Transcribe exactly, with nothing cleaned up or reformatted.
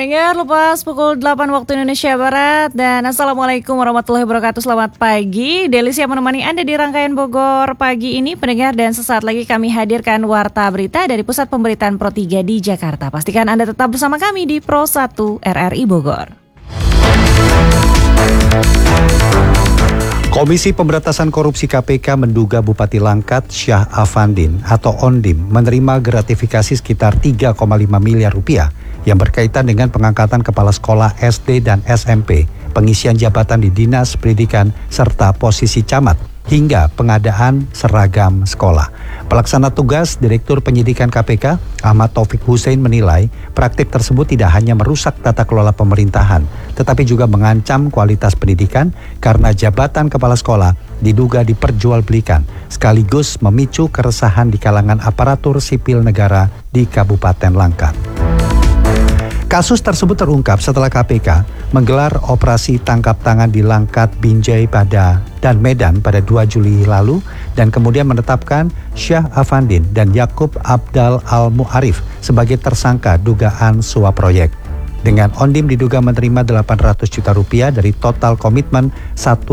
Pendengar, lepas pukul delapan waktu Indonesia Barat. Dan Assalamualaikum warahmatullahi wabarakatuh. Selamat pagi, Deli siap menemani Anda di rangkaian Bogor pagi ini, pendengar. Dan sesaat lagi kami hadirkan Warta Berita dari Pusat Pemberitaan Pro tiga di Jakarta. Pastikan Anda tetap bersama kami di Pro satu R R I Bogor. Komisi Pemberantasan Korupsi K P K menduga Bupati Langkat Syah Afandin atau Ondim menerima gratifikasi sekitar tiga koma lima miliar rupiah yang berkaitan dengan pengangkatan kepala sekolah S D dan S M P, pengisian jabatan di Dinas Pendidikan, serta posisi camat, hingga pengadaan seragam sekolah. Pelaksana tugas Direktur Penyidikan K P K, Ahmad Taufik Hussein, menilai praktik tersebut tidak hanya merusak tata kelola pemerintahan, tetapi juga mengancam kualitas pendidikan karena jabatan kepala sekolah diduga diperjualbelikan, sekaligus memicu keresahan di kalangan aparatur sipil negara di Kabupaten Langkat. Kasus tersebut terungkap setelah K P K menggelar operasi tangkap tangan di Langkat, Binjai pada dan Medan pada dua Juli lalu dan kemudian menetapkan Syah Afandin dan Yakub Abdal Al-Mu'arif sebagai tersangka dugaan suap proyek. Dengan Ondim diduga menerima delapan ratus juta rupiah dari total komitmen satu